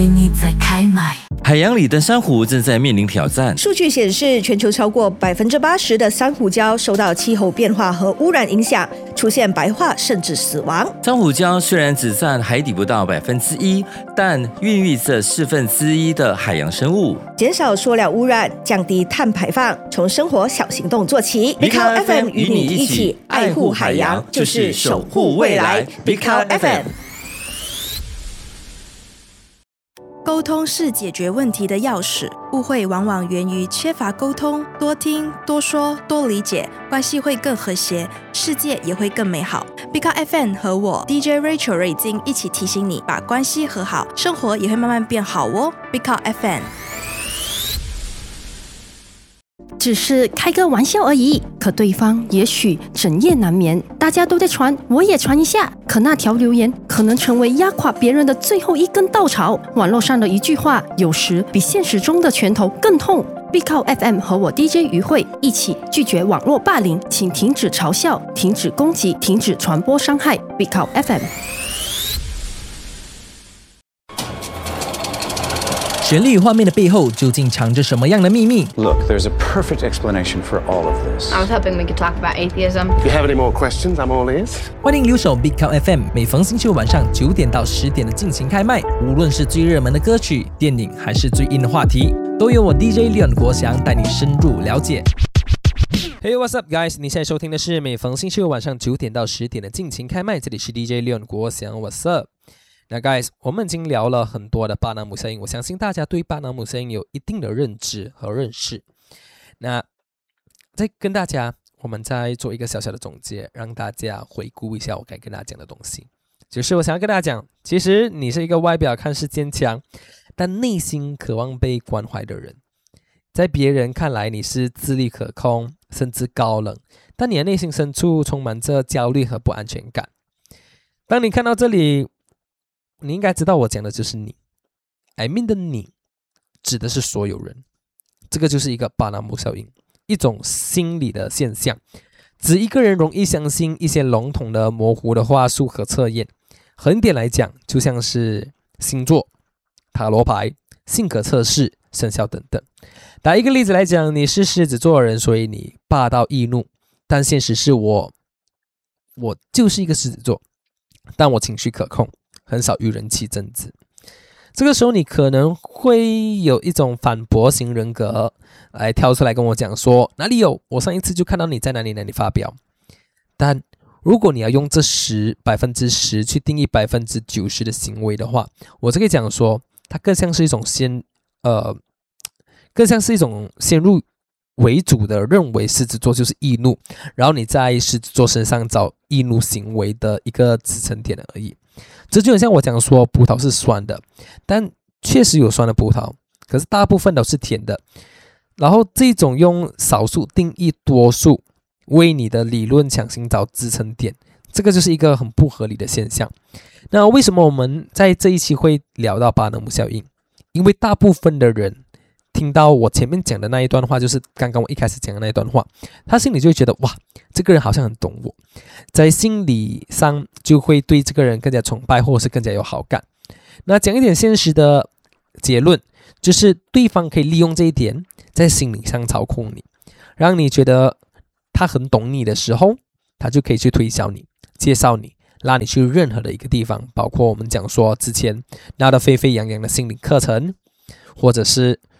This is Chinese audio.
为你在开麦。 海洋里的珊瑚正在面临挑战。 数据显示，全球超过80%的珊瑚礁受到气候变化和污染影响，出现白化甚至死亡。 珊瑚礁虽然只占海底不到1%，但孕育着1/4的海洋生物。 减少塑料污染，降低碳排放，从生活小行动做起。Big Cow FM 与你一起爱护海洋，就是守护未来。Big Cow FM。 沟通是解决问题的钥匙，误会往往源于缺乏沟通，多听、多说、多理解，关系会更和谐，世界也会更美好。Big Cow FM 和我 DJ Rachel 瑞金一起提醒你，把关系和好，生活也会慢慢变好哦。Big Cow FM。 只是开个玩笑而已，可对方也许整夜难眠。大家都在传，我也传一下。可那条留言可能成为压垮别人的最后一根稻草。网络上的一句话，有时比现实中的拳头更痛。Big Cow FM 和我 DJ 于慧一起拒绝网络霸凌，请停止嘲笑，停止攻击，停止传播伤害。Big Cow FM。 旋律与画面的背后究竟藏着什么样的秘密？ Look, there's a perfect explanation for all of this. I was hoping we could talk about atheism. If you have any more questions, I'm all ears. 欢迎留守 Big Cow FM， 每逢星期五晚上9点到10点的尽情开麦。无论是最热门的歌曲、电影，还是最硬的话题，都由我 DJ Leon 国祥带你深入了解。Hey, what's up, guys？ 你现在收听的是每逢星期五晚上9点到10点的尽情开麦，这里是 DJ Leon 国祥 ，What's up？那 guys， 我们已经聊了很多的巴纳姆效应，我相信大家对巴纳姆效应有一定的认知和认识。那再跟大家，我们再做一个小小的总结，让大家回顾一下我该跟大家讲的东西。就是我想要跟大家讲，其实你是一个外表看似坚强，但内心渴望被关怀的人。在别人看来你是自力可控，甚至高冷，但你的内心深处充满着焦虑和不安全感。当你看到这里，你应该知道我讲的就是你。I mean 的你指的是所有人，这个就是一个巴纳姆效应，一种心理的现象，指一个人容易相信一些笼统的模糊的话术和测验。横点来讲，就像是星座、塔罗牌、性格测试、生肖等等。打一个例子来讲，你是狮子座的人，所以你霸道易怒，但现实是我就是一个狮子座，但我情绪可控，很少与人起争执。这个时候你可能会有一种反驳型人格来跳出来跟我讲说，哪里有，我上一次就看到你在哪里发表。但如果你要用这10%去定义90%的行为的话，我就可以讲说，它更像是一种先入为主的认为狮子座就是易怒，然后你在狮子座身上找易怒行为的一个支撑点而已。这就很像我讲说葡萄是酸的，但确实有酸的葡萄，可是大部分都是甜的。然后这种用少数定义多数，为你的理论强行找支撑点，这个就是一个很不合理的现象。那为什么我们在这一期会聊到巴纳姆效应？因为大部分的人听到我前面讲的那一段话，就是刚刚我一开始讲的那一段话，他心里就会觉得哇，这个人好像很懂我，在心理上就会对这个人更加崇拜，或者是更加有好感。那讲一点现实的结论，就是对方可以利用这一点在心理上操控你，让你觉得他很懂你的时候，他就可以去推销你，介绍你，拉你去任何的一个地方，包括我们讲说之前闹得沸沸扬扬的心理课程，或者是